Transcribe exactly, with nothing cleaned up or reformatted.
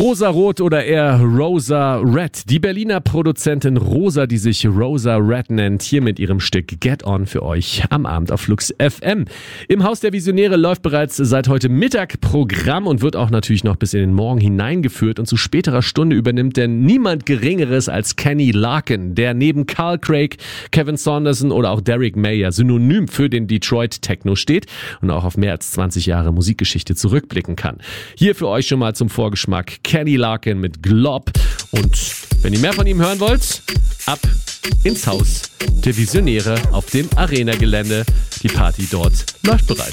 Rosa-Rot oder eher Rosa-Red. Die Berliner Produzentin Rosa, die sich Rosa-Red nennt, hier mit ihrem Stück Get On für euch am Abend auf Flux F M. Im Haus der Visionäre läuft bereits seit heute Mittag Programm und wird auch natürlich noch bis in den Morgen hineingeführt. Und zu späterer Stunde übernimmt denn niemand Geringeres als Kenny Larkin, der neben Carl Craig, Kevin Saunderson oder auch Derrick Mayer synonym für den Detroit Techno steht und auch auf mehr als zwanzig Jahre Musikgeschichte zurückblicken kann. Hier für euch schon mal zum Vorgeschmack Kenny Larkin mit Glob. Und wenn ihr mehr von ihm hören wollt, ab ins Haus der Visionäre auf dem Arena-Gelände. Die Party dort läuft bereits.